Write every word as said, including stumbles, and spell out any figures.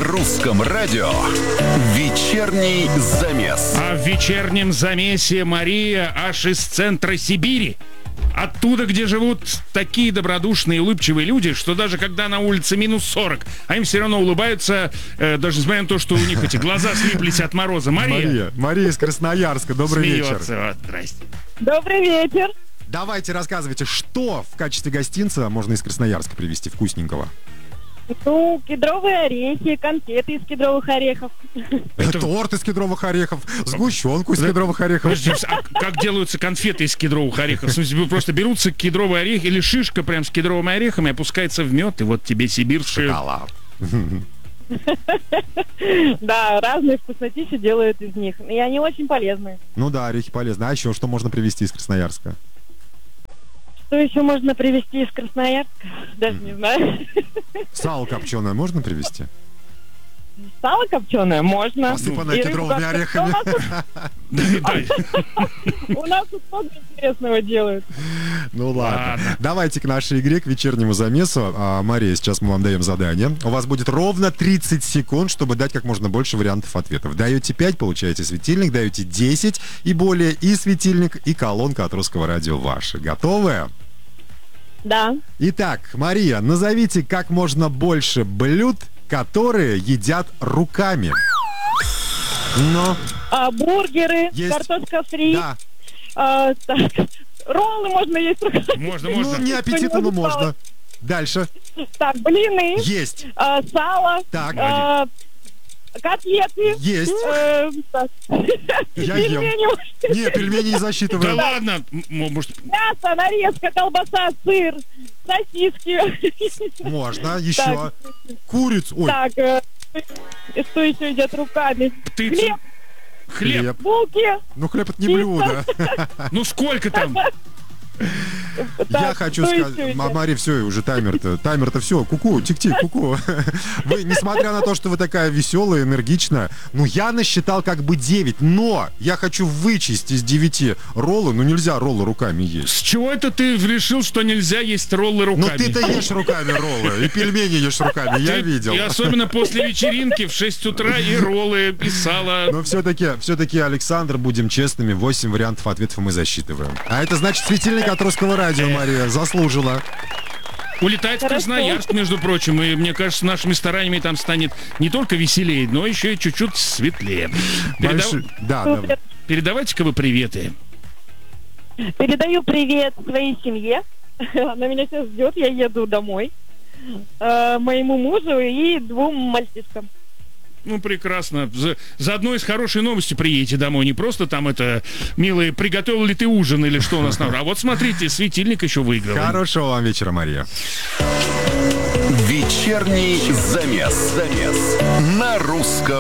русском радио вечерний замес. А в вечернем замесе Мария аж из центра Сибири. Оттуда, где живут такие добродушные и улыбчивые люди, что даже когда на улице минус сорок, а им все равно улыбаются, э, даже несмотря на то, что у них эти глаза слиплись от мороза. Мария. Мария, Мария из Красноярска, добрый Смеется. вечер. Вот, здрасте. Добрый вечер. Давайте рассказывайте, что в качестве гостинца можно из Красноярска привезти вкусненького? Ну, кедровые орехи, конфеты из кедровых орехов. Это- Торт из кедровых орехов, сгущенку из кедровых орехов. Подожди, а как делаются конфеты из кедровых орехов? В смысле, просто берутся кедровые орехи или шишка прям с кедровыми орехами, опускается в мед, и вот тебе сибирская... Шоколад. Да, разные вкуснотищи делают из них. И они очень полезные. Ну да, орехи полезны. А еще что можно привезти из Красноярска? Что еще можно привезти из Красноярска? Даже не знаю. Сало копченое можно привезти? Сало копченое можно. Посыпанное И рыбу кедровыми копченую. орехами. Да, да. У нас тут много интересного делают. Ну ладно. Ладно. Давайте к нашей игре, к вечернему замесу. А, Мария, сейчас мы вам даем задание. У вас будет ровно тридцать секунд, чтобы дать как можно больше вариантов ответов. Даете пять, получаете светильник, даете десять и более, и светильник, и колонка от Русского радио ваши. Готовы? Да. Итак, Мария, назовите как можно больше блюд, которые едят руками. Ну, А, бургеры, Есть. картошка фри. да. А, так, роллы можно есть руками. Можно, Ну, можно. не аппетитно, но Что-нибудь можно. Дальше. Так, блины, Есть. а, сало, Так. а, котлеты. Есть. э, так, Я ем. пельмени, Не, пельмени не Да засчитываем. ладно, м- может, мясо, нарезка, колбаса, сыр, сосиски. Можно. Еще. Так. Курицу. Ой, Так, э, и что еще едят руками? птицу. Хлеб, Хлеб. хлеб. булки. Ну, хлеб это не Пицца. блюдо. Ну сколько там? Я Так, хочу что сказать, еще едят? Ма- Мария, все, уже таймер-то, таймер-то все, ку-ку, тик-тик, ку-ку. Вы, несмотря на то, что вы такая веселая, энергичная, ну, я насчитал как бы девять, но я хочу вычесть из девяти роллы, ну, нельзя роллы руками есть. С чего это ты решил, что нельзя есть роллы Ну, руками? ты-то ешь руками роллы, и пельмени ешь руками, я Ты- видел. И особенно после вечеринки в шесть утра и роллы, и сало. Но все-таки, все-таки, Александр, будем честными, восемь вариантов ответов мы засчитываем. А это значит светильник от Русского радио, Мария, заслужила. Улетает в Хорошо. Красноярск, между прочим, и мне кажется, нашими стараниями там станет не только веселее, но еще и чуть-чуть светлее. Передав- Большой- Да, да. Супер. Передавайте-ка вы приветы. Передаю привет своей семье. Она меня сейчас ждет, я еду домой. Э, моему мужу и двум мальчишкам. Ну, прекрасно. За- заодно и с хорошей новостью приедете домой. Не просто там это, милые, приготовил ли ты ужин или что у нас на... А вот смотрите, светильник еще выиграл. Хорошего вам вечера, Мария. Вечерний замес. Замес на русском